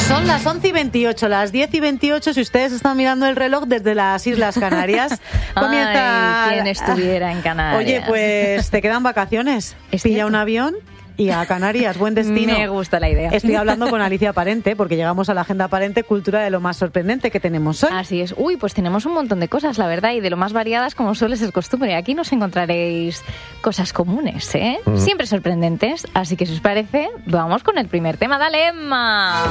Son las 11:28, las 10:28, si ustedes están mirando el reloj desde las Islas Canarias. Comienza... Ay, quien estuviera en Canarias. Oye, pues te quedan vacaciones. Pilla un avión y a Canarias, buen destino. Me gusta la idea. Estoy hablando con Alicia Parente, porque llegamos a la Agenda Parente, cultura de lo más sorprendente que tenemos hoy. Así es. Uy, pues tenemos un montón de cosas, la verdad, y de lo más variadas, como suele ser costumbre. Aquí nos encontraréis cosas comunes, ¿eh? Siempre sorprendentes. Así que, si os parece, vamos con el primer tema. ¡Dale, Emma!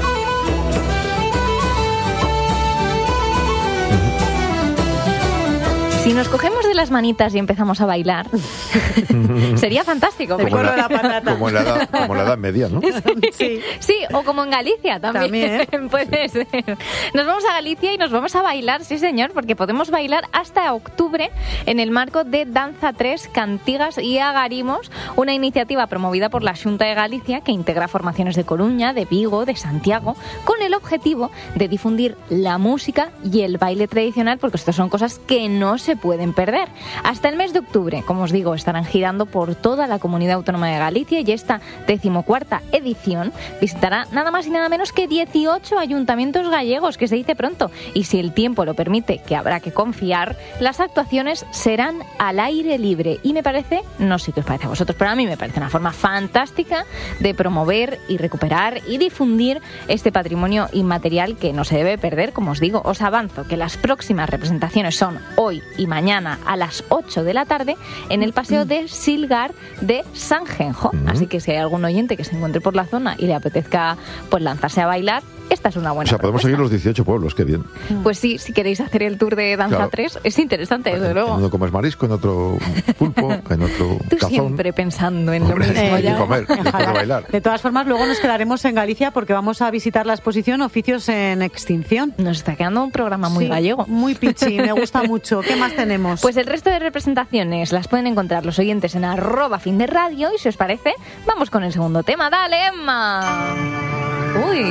Si nos cogemos de las manitas y empezamos a bailar, sería fantástico. Como la patata. Como la edad media, ¿no? Sí. Sí, o como en Galicia también. Puede ser. Nos vamos a Galicia y nos vamos a bailar, sí señor, porque podemos bailar hasta octubre en el marco de Danza 3, Cantigas y Agarimos, una iniciativa promovida por la Xunta de Galicia que integra formaciones de Coruña, de Vigo, de Santiago, con el objetivo de difundir la música y el baile tradicional, porque estas son cosas que no se pueden perder. Hasta el mes de octubre, como os digo, estarán girando por toda la Comunidad Autónoma de Galicia y esta 14ª edición visitará nada más y nada menos que 18 ayuntamientos gallegos, que se dice pronto. Y si el tiempo lo permite, que habrá que confiar, las actuaciones serán al aire libre. Y me parece, no sé qué os parece a vosotros, pero a mí me parece una forma fantástica de promover y recuperar y difundir este patrimonio inmaterial que no se debe perder. Como os digo, os avanzo que las próximas representaciones son hoy y mañana a las 8 de la tarde en el Paseo de Silgar de Sanjenjo. Así que si hay algún oyente que se encuentre por la zona y le apetezca pues lanzarse a bailar, esta es una buena propuesta. Podemos seguir los 18 pueblos, qué bien. Pues sí, si queréis hacer el tour de Danza 3, es interesante, desde luego. En uno comes marisco, en otro pulpo, en otro Tú cazón. Siempre pensando en lo mismo. Y comer, después de bailar. De todas formas, luego nos quedaremos en Galicia porque vamos a visitar la exposición Oficios en Extinción. Nos está quedando un programa muy gallego. Muy pichi, me gusta mucho. ¿Qué más tenemos? Pues el resto de representaciones las pueden encontrar los oyentes en @finderradio y si os parece, vamos con el segundo tema. ¡Dale, Emma! ¡Uy!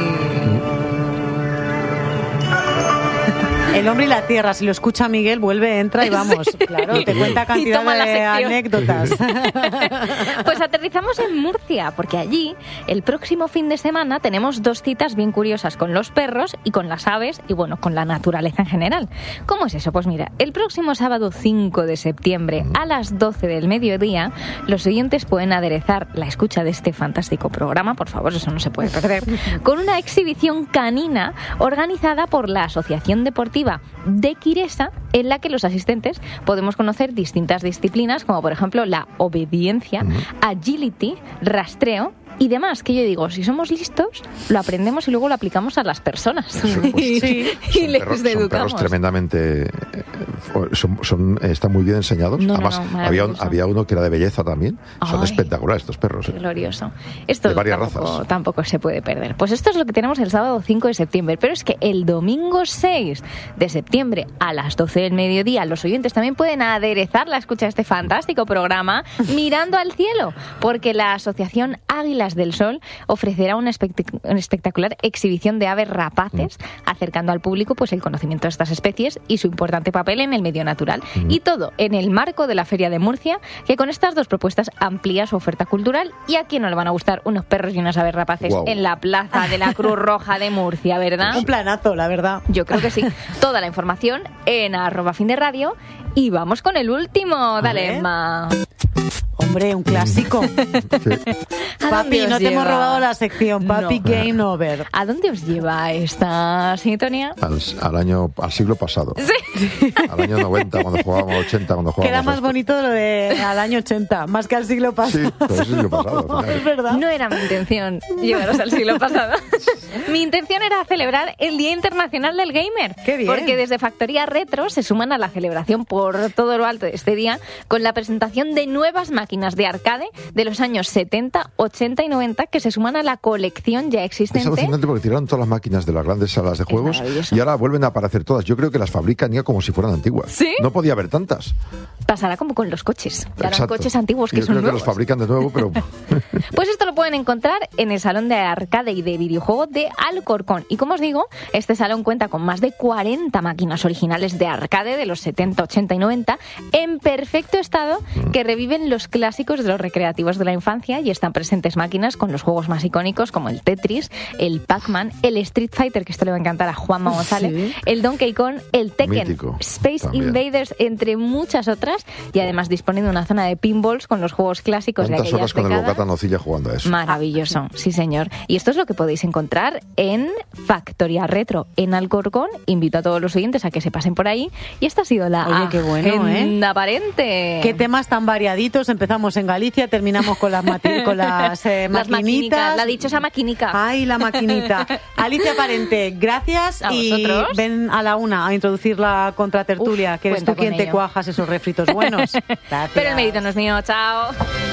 El hombre y la tierra, si lo escucha Miguel, vuelve, entra y vamos. Claro, te cuenta cantidad de anécdotas. Pues aterrizamos en Murcia, porque allí, el próximo fin de semana, tenemos dos citas bien curiosas con los perros y con las aves y, bueno, con la naturaleza en general. ¿Cómo es eso? Pues mira, el próximo sábado 5 de septiembre a las 12 del mediodía, los oyentes pueden aderezar la escucha de este fantástico programa, por favor, eso no se puede perder, con una exhibición canina organizada por la Asociación Deportiva de Quiresa, en la que los asistentes podemos conocer distintas disciplinas, como por ejemplo la obediencia, agility, rastreo y demás, que yo digo, si somos listos, lo aprendemos y luego lo aplicamos a las personas. Sí. Y les educamos. Son perros tremendamente... están muy bien enseñados. Además, había uno que era de belleza también. Son espectaculares estos perros. Qué glorioso. Esto de varias razas. Tampoco se puede perder. Pues esto es lo que tenemos el sábado 5 de septiembre. Pero es que el domingo 6 de septiembre a las 12 del mediodía, los oyentes también pueden aderezar la escucha de este fantástico programa mirando al cielo, porque la Asociación Águilas del Sol ofrecerá una espectacular exhibición de aves rapaces, acercando al público pues el conocimiento de estas especies y su importante papel en el medio natural. Y todo en el marco de la Feria de Murcia, que con estas dos propuestas amplía su oferta cultural. ¿Y a quién no le van a gustar unos perros y unas aves rapaces en la plaza de la Cruz Roja de Murcia, verdad? Un planazo, la verdad. Yo creo que sí. Toda la información en @finderradio. Y vamos con el último. Dale, Emma. Hombre, un clásico. Papi, no te hemos robado la sección. Papi, no. Game over. ¿A dónde os lleva esta sintonía? Al siglo pasado. Sí. Al año 90, cuando jugábamos, 80, cuando jugábamos. Queda más bonito lo de al año 80, más que al siglo pasado. Sí, pero es el siglo pasado. Es verdad. No era mi intención llevaros al siglo pasado. Mi intención era celebrar el Día Internacional del Gamer. ¡Qué bien! Porque desde Factoría Retro se suman a la celebración por todo lo alto de este día con la presentación de nuevas máquinas de arcade de los años 70, 80 y 90 que se suman a la colección ya existente. Es alucinante porque tiraron todas las máquinas de las grandes salas de juegos y ahora vuelven a aparecer todas. Yo creo que las fabrican ya como si fueran antiguas. ¿Sí? No podía haber tantas. Pasará como con los coches. Ya eran Exacto. coches antiguos que Yo son creo nuevos. que los fabrican de nuevo, pero... Pues esto lo pueden encontrar en el Salón de Arcade y de Videojuego de Alcorcón. Y como os digo, este salón cuenta con más de 40 máquinas originales de arcade de los 70, 80 y 90 en perfecto estado que reviven los clásicos clásicos de los recreativos de la infancia y están presentes máquinas con los juegos más icónicos como el Tetris, el Pac-Man, el Street Fighter, que esto le va a encantar a Juanma González, sí, el Donkey Kong, el Tekken, mítico, Space también. Invaders, entre muchas otras, y además disponiendo de una zona de pinballs con los juegos clásicos de aquellas horas con décadas. El bocata nocilla jugando a eso. Maravilloso, sí señor. Y esto es lo que podéis encontrar en Factoría Retro en Alcorcón. Invito a todos los oyentes a que se pasen por ahí. Y esta ha sido la agenda aparente. Qué temas tan variaditos. Empezamos en Galicia, terminamos con las maquinitas. La dichosa maquinica. Ay, la maquinita. Alicia Aparente, gracias. A y vosotros. Ven a la una a introducir la contratertulia, que eres tú quien te cuajas esos refritos buenos. Gracias. Pero el mérito no es mío. Chao.